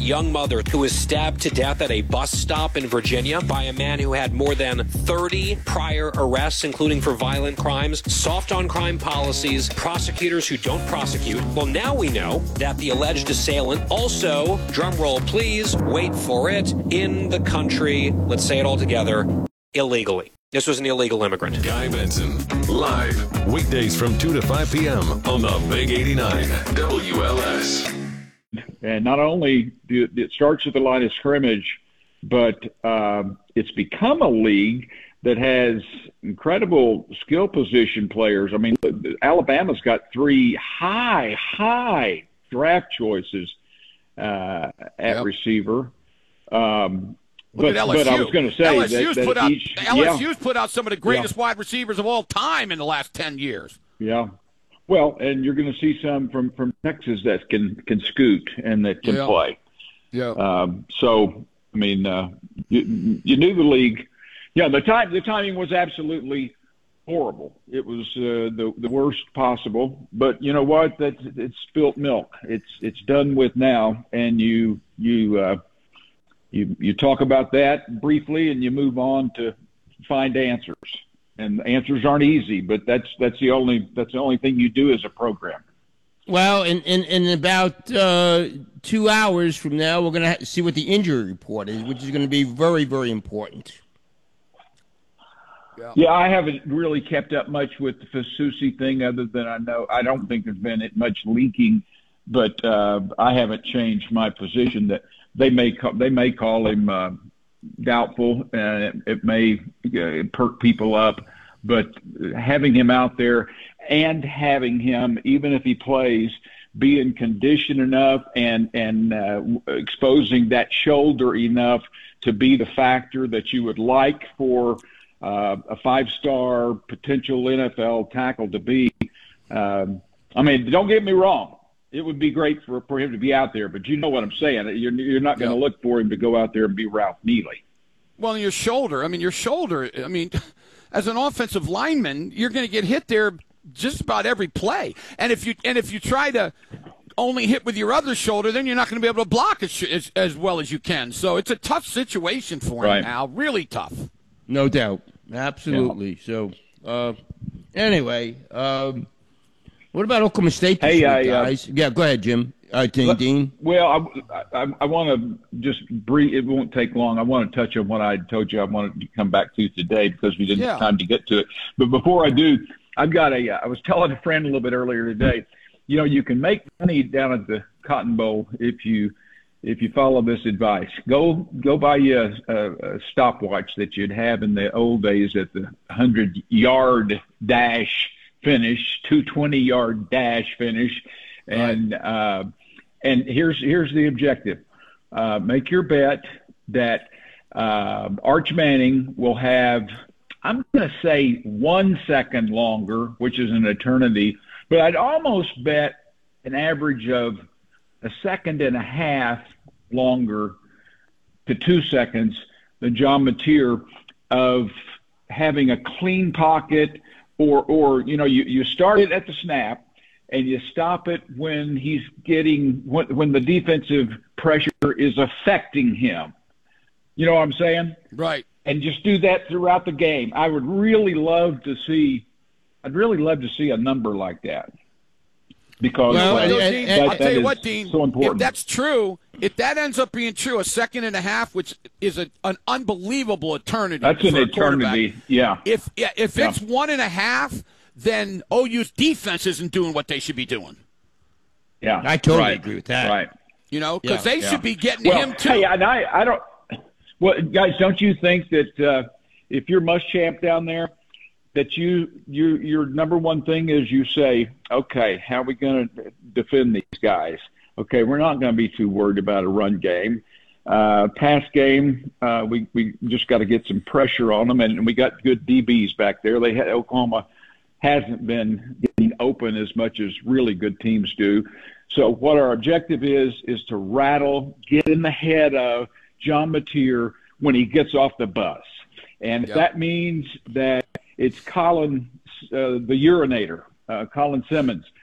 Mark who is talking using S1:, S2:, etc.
S1: young mother who was stabbed to death at a bus stop in Virginia by a man who had more than 30 prior arrests, including for violent crimes, soft on crime policies, prosecutors who don't prosecute. Well, now we know that the alleged assailant also, drumroll please, wait for it, in the country, let's say it all together, illegally. This was an illegal immigrant.
S2: Guy Benson, live, weekdays from 2 to 5 p.m. on the Big 89 WLS.
S3: And not only it starts at the line of scrimmage, but it's become a league that has incredible skill position players. I mean, Alabama's got 3 high draft choices at receiver.
S4: Look at LSU.
S3: But I was going to say
S4: LSU's put out some of the greatest wide receivers of all time in the last 10 years.
S3: Yeah. Well, and you're going to see some from Texas that can scoot and that can play.
S4: Yeah.
S3: So, I mean, you knew the league. Yeah, the timing was absolutely horrible. It was the worst possible. But you know what? It's spilt milk. It's done with now, and you talk about that briefly, and you move on to find answers. And the answers aren't easy, but that's the only thing you do as a program.
S5: Well, in about 2 hours from now, we're going to see what the injury report is, which is going to be very, very important.
S3: Yeah, I haven't really kept up much with the Fasusi thing, other than I don't think there's been much leaking, but I haven't changed my position that they may call him doubtful, and it may perk people up. But having him out there and having him, even if he plays, be in condition enough and exposing that shoulder enough to be the factor that you would like for a 5-star potential NFL tackle to be. I mean, don't get me wrong. It would be great for him to be out there, but you know what I'm saying. You're not going to look for him to go out there and be Ralph Neely.
S4: Well, your shoulder, as an offensive lineman, you're going to get hit there just about every play. And if you try to only hit with your other shoulder, then you're not going to be able to block as well as you can. So it's a tough situation for him, Al. Really tough.
S5: No doubt. Absolutely. Yeah. So, anyway, what about Oklahoma State this week, guys? Yeah, go ahead, Jim. Dean.
S3: Well, I want to just brief. It won't take long. I want to touch on what I told you I wanted to come back to today because we didn't have time to get to it. But before I do, I've got I was telling a friend a little bit earlier today. You know, you can make money down at the Cotton Bowl if you follow this advice. Go buy you a stopwatch that you'd have in the old days at the 100-yard dash finish, 220-yard dash finish, and here's the objective. Make your bet that Arch Manning will have, I'm going to say 1 second longer, which is an eternity, but I'd almost bet an average of a second and a half longer to 2 seconds than John Mateer of having a clean pocket or you start it at the snap, and you stop it when he's when the defensive pressure is affecting him. You know what I'm saying?
S4: Right.
S3: And just do that throughout the game. I'd really love to see a number like that. Because
S4: I'll tell you what, Dean,
S3: so important.
S4: If that's true, if that ends up being true, a second and a half, which is an unbelievable eternity.
S3: That's an eternity, yeah.
S4: If it's 1.5, then OU's defense isn't doing what they should be doing.
S3: Yeah,
S5: I totally agree with that.
S3: Right.
S4: Because they should be getting him too.
S3: Hey, and I don't. Well, guys, don't you think that if you're Muschamp down there, that your number one thing is you say, okay, how are we going to defend these guys? Okay, we're not going to be too worried about a run game. Pass game, we just got to get some pressure on them, and we got good DBs back there. Oklahoma hasn't been getting open as much as really good teams do. So what our objective is to get in the head of John Mateer when he gets off the bus. And if that means that it's Colin, the urinator, Colin Simmons,